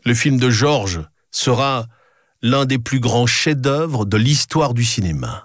le film de George sera l'un des plus grands chefs-d'œuvre de l'histoire du cinéma.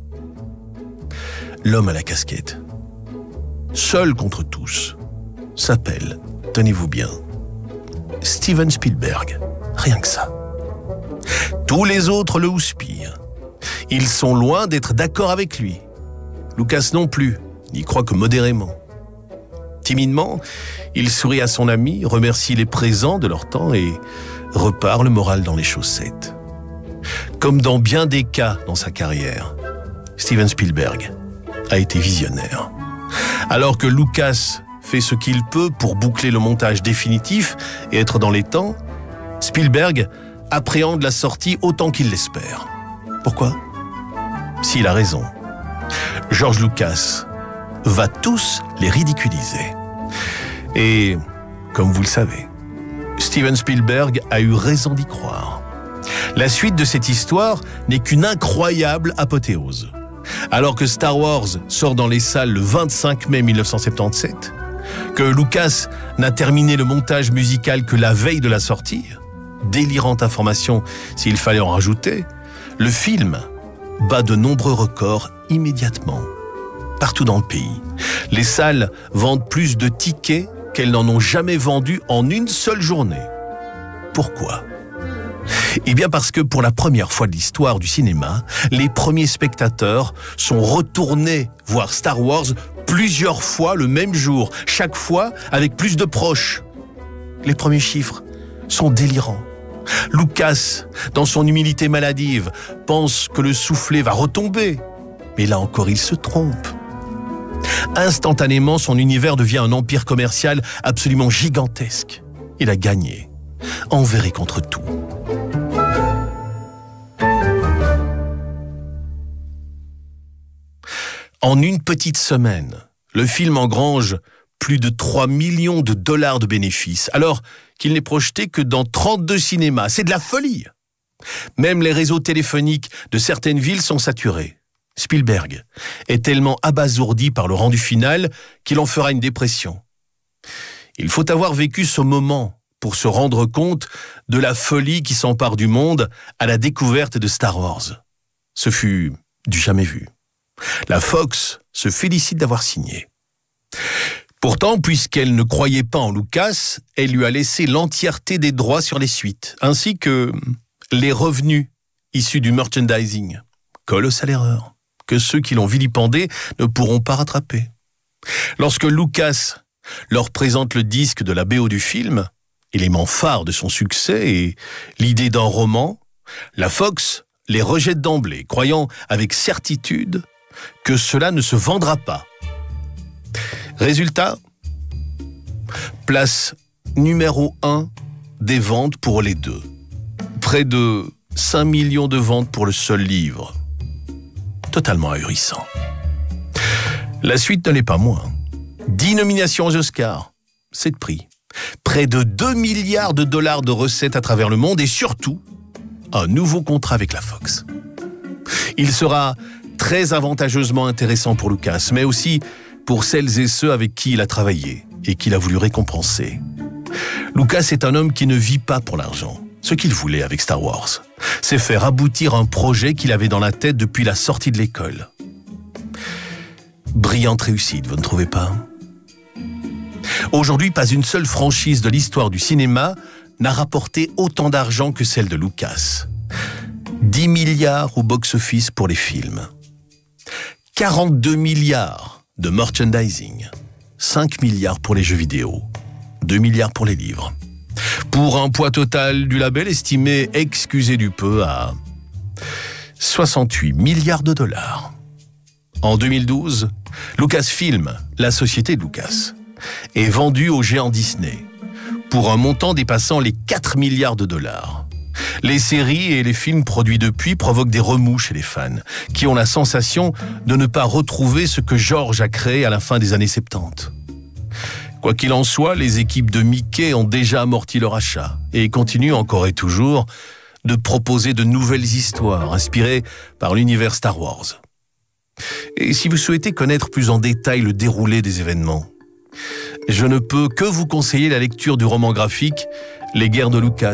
L'homme à la casquette, seul contre tous, s'appelle, tenez-vous bien, Steven Spielberg. Rien que ça. Tous les autres le houspillent. Ils sont loin d'être d'accord avec lui. Lucas non plus, n'y croit que modérément. Timidement, il sourit à son ami, remercie les présents de leur temps et repart le moral dans les chaussettes. Comme dans bien des cas dans sa carrière, Steven Spielberg a été visionnaire. Alors que Lucas fait ce qu'il peut pour boucler le montage définitif et être dans les temps, Spielberg appréhende la sortie autant qu'il l'espère. Pourquoi ? S'il a raison, George Lucas va tous les ridiculiser. Et, comme vous le savez, Steven Spielberg a eu raison d'y croire. La suite de cette histoire n'est qu'une incroyable apothéose. Alors que Star Wars sort dans les salles le 25 mai 1977, que Lucas n'a terminé le montage musical que la veille de la sortie, délirante information s'il fallait en rajouter, le film bat de nombreux records immédiatement. Partout dans le pays, les salles vendent plus de tickets qu'elles n'en ont jamais vendu en une seule journée. Pourquoi ? Eh bien parce que pour la première fois de l'histoire du cinéma, les premiers spectateurs sont retournés voir Star Wars plusieurs fois le même jour, chaque fois avec plus de proches. Les premiers chiffres sont délirants. Lucas, dans son humilité maladive, pense que le soufflet va retomber. Mais là encore, il se trompe. Instantanément, son univers devient un empire commercial absolument gigantesque. Il a gagné, envers et contre tout. En une petite semaine, le film engrange plus de 3 millions de dollars de bénéfices, alors qu'il n'est projeté que dans 32 cinémas. C'est de la folie. Même les réseaux téléphoniques de certaines villes sont saturés. Spielberg est tellement abasourdi par le rendu final qu'il en fera une dépression. Il faut avoir vécu ce moment pour se rendre compte de la folie qui s'empare du monde à la découverte de Star Wars. Ce fut du jamais vu. La Fox se félicite d'avoir signé. Pourtant, puisqu'elle ne croyait pas en Lucas, elle lui a laissé l'entièreté des droits sur les suites, ainsi que les revenus issus du merchandising. Colossale erreur, que ceux qui l'ont vilipendé ne pourront pas rattraper. Lorsque Lucas leur présente le disque de la BO du film, élément phare de son succès et l'idée d'un roman, la Fox les rejette d'emblée, croyant avec certitude que cela ne se vendra pas. Résultat, place numéro 1 des ventes pour les deux. Près de 5 millions de ventes pour le seul livre. Totalement ahurissant. La suite ne l'est pas moins. 10 nominations aux Oscars, c'est de prix. Près de 2 milliards de dollars de recettes à travers le monde et surtout, un nouveau contrat avec la Fox. Il sera très avantageusement intéressant pour Lucas, mais aussi pour celles et ceux avec qui il a travaillé et qu'il a voulu récompenser. Lucas est un homme qui ne vit pas pour l'argent. Ce qu'il voulait avec Star Wars, c'est faire aboutir un projet qu'il avait dans la tête depuis la sortie de l'école. Brillante réussite, vous ne trouvez pas ? Aujourd'hui, pas une seule franchise de l'histoire du cinéma n'a rapporté autant d'argent que celle de Lucas. 10 milliards au box-office pour les films. 42 milliards de merchandising. 5 milliards pour les jeux vidéo. 2 milliards pour les livres. Pour un poids total du label estimé, excusez du peu, à 68 milliards de dollars. En 2012, Lucasfilm, la société de Lucas, est vendue au géant Disney pour un montant dépassant les 4 milliards de dollars. Les séries et les films produits depuis provoquent des remous chez les fans, qui ont la sensation de ne pas retrouver ce que George a créé à la fin des années 70. Quoi qu'il en soit, les équipes de Mickey ont déjà amorti leur achat et continuent encore et toujours de proposer de nouvelles histoires inspirées par l'univers Star Wars. Et si vous souhaitez connaître plus en détail le déroulé des événements, je ne peux que vous conseiller la lecture du roman graphique « Les guerres de Lucas »